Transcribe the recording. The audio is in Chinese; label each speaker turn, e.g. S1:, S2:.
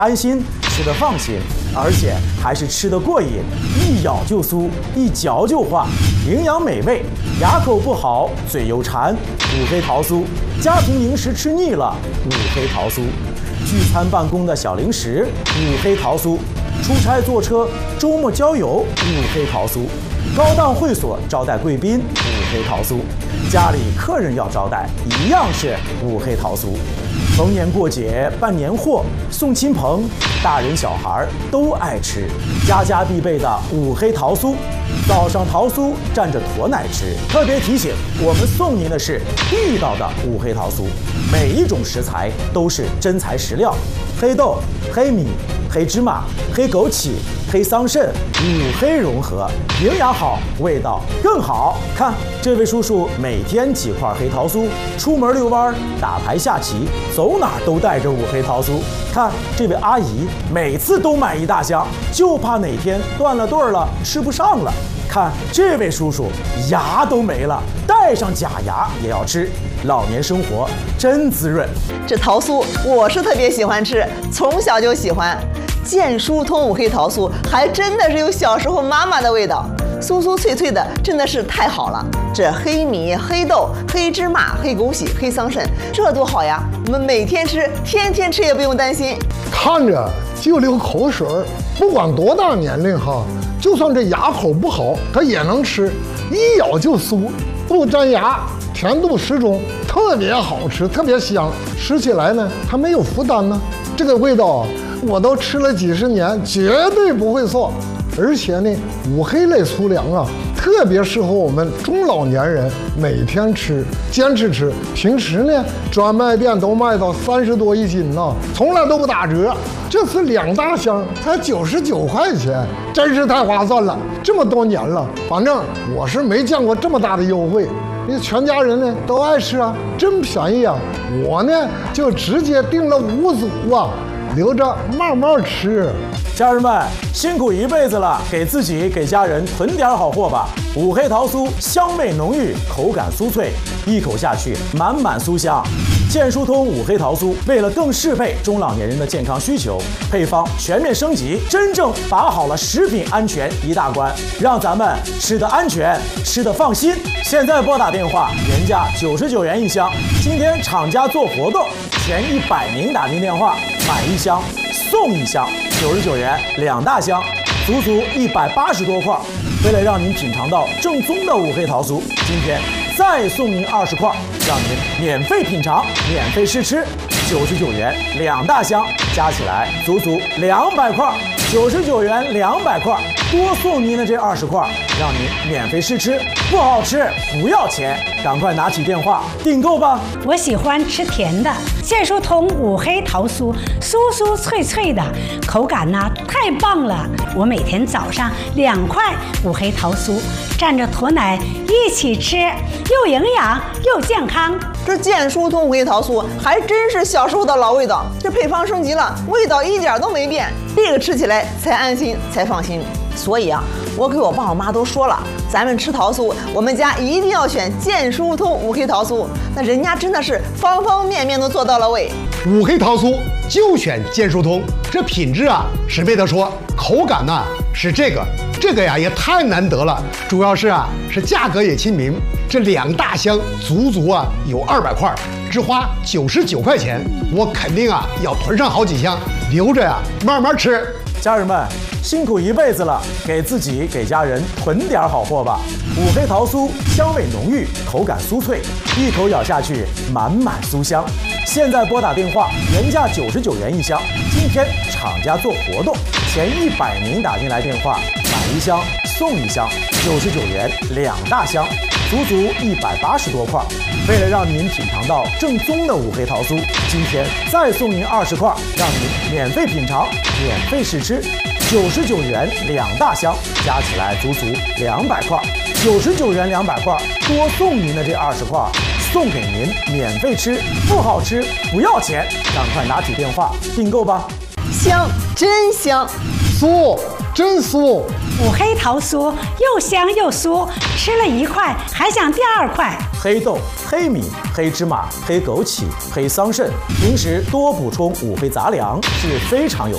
S1: 安心，吃得放心，而且还是吃得过瘾，一咬就酥，一嚼就化，营养美味，牙口不好，嘴又馋，五黑桃酥，家庭零食吃腻了，五黑桃酥，聚餐办公的小零食，五黑桃酥，出差坐车，周末郊游，五黑桃酥，高档会所招待贵宾，五黑桃酥，家里客人要招待，一样是五黑桃酥。逢年过节办年货送亲朋，大人小孩都爱吃，家家必备的五黑桃酥。早上桃酥蘸着驼奶吃。特别提醒，我们送您的是地道的五黑桃酥，每一种食材都是真材实料，黑豆、黑米、黑芝麻、黑枸杞、黑桑葚，五黑融合，营养好，味道更好。看这位叔叔每天几块黑桃酥，出门遛弯、打牌下棋，走哪儿都带着五黑桃酥。看这位阿姨每次都买一大箱，就怕哪天断了顿了吃不上了。看这位叔叔牙都没了，带上假牙也要吃，老年生活真滋润。
S2: 这桃酥我是特别喜欢吃，从小就喜欢。健疏通五黑桃酥还真的是有小时候妈妈的味道，酥酥脆脆的，真的是太好了。这黑米、黑豆、黑芝麻、黑枸杞、黑桑葚，这多好呀！我们每天吃，天天吃也不用担心。
S3: 看着就流口水，不管多大年龄哈，就算这牙口不好，它也能吃，一咬就酥，不粘牙，甜度适中，特别好吃，特别香。吃起来呢，它没有负担呢。这个味道我都吃了几十年，绝对不会错。而且呢，五黑类粗粮啊，特别适合我们中老年人每天吃，坚持吃。平时呢，专卖店都卖到30多一斤呢，从来都不打折。这次2大箱才99块钱，真是太划算了。这么多年了，反正我是没见过这么大的优惠。你全家人呢都爱吃啊，真便宜啊！我呢就直接订了5组啊，留着慢慢吃。
S1: 家人们辛苦一辈子了，给自己给家人囤点好货吧。五黑桃酥香味浓郁，口感酥脆，一口下去满满酥香。健疏通五黑桃酥为了更适配中老年人的健康需求，配方全面升级，真正把好了食品安全一大关，让咱们吃得安全，吃得放心。现在拨打电话，原价99元一箱，今天厂家做活动，前100名打进电话买1箱送1箱，99元2大箱，足足180多块。为了让您品尝到正宗的五黑桃酥，今天再送您20块，让您免费品尝，免费试吃，99元2大箱，加起来足足200块，99元200块，多送您的这20块，让您免费试吃，不好吃不要钱，赶快拿起电话订购吧。
S4: 我喜欢吃甜的，健疏通五黑桃酥，酥酥脆脆的，口感呢太棒了。我每天早上2块五黑桃酥，蘸着驼奶一起吃，又营养又健康。
S2: 这健疏通五黑桃酥还真是小时候的老味道，这配方升级了，味道一点都没变，这个吃起来才安心才放心。所以啊，我给我爸我妈都说了，咱们吃桃酥，我们家一定要选健疏通五黑桃酥。那人家真的是方方面面都做到了位。
S5: 五黑桃酥就选健疏通，这品质啊是没得说，口感呢是这个呀也太难得了，主要是价格也亲民，这2大箱足足有200块，只花99块钱，我肯定要囤上好几箱，留着慢慢吃。
S1: 家人们辛苦一辈子了，给自己给家人囤点好货吧。五黑桃酥香味浓郁，口感酥脆，一口咬下去满满酥香。现在拨打电话，原价99元一箱，今天厂家做活动，前100名打进来电话买1箱送1箱，99元2大箱，足足180多块。为了让您品尝到正宗的五黑桃酥，今天再送您20块，让您免费品尝，免费试吃，99元2大箱，加起来足足200块，99元200块，多送您的这20块，送给您免费吃，不好吃不要钱，赶快拿起电话订购吧。
S2: 香，真香，
S3: 酥，真酥。
S4: 五黑桃酥又香又酥，吃了1块还想第2块。
S1: 黑豆、黑米、黑芝麻、黑枸杞、黑桑葚，平时多补充五黑杂粮是非常有